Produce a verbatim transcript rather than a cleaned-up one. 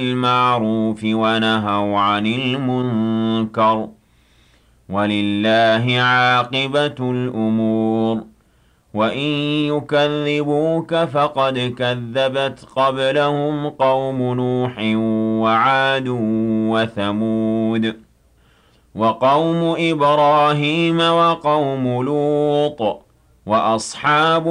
بالمعروف ونهوا عن المنكر وَلِلَّهِ عَاقِبَةُ الْأُمُورِ وَإِن يُكَذِّبُوكَ فَقَدْ كَذَّبَتْ قَبْلَهُمْ قَوْمُ نُوحٍ وَعَادٌ وَثَمُودُ وَقَوْمُ إِبْرَاهِيمَ وَقَوْمُ لُوطٍ وَأَصْحَابُ